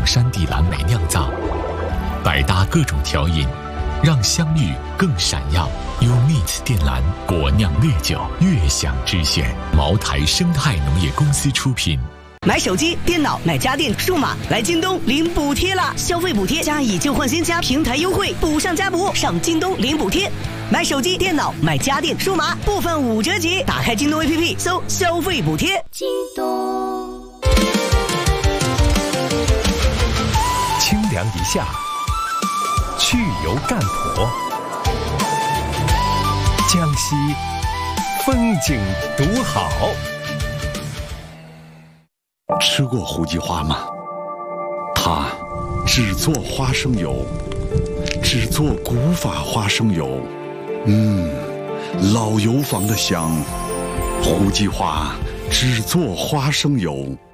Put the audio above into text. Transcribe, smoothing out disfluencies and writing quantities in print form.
山地蓝莓酿造，百搭各种调饮，让相遇更闪耀。由 Meet 靛蓝果酿烈酒，悦享之选。茅台生态农业公司出品。 买手机、电脑、买家电、数码，来京东领补贴啦！消费补贴加以旧换新加平台优惠，补上加补，上京东领补贴。买手机、电脑、买家电、数码，部分5折起。打开京东 APP， 搜消费补贴。京东， 清凉一下，去油干婆。江西风景独好。 吃过胡记花吗？它只做花生油，只做古法花生油。老油坊的香。胡记花只做花生油。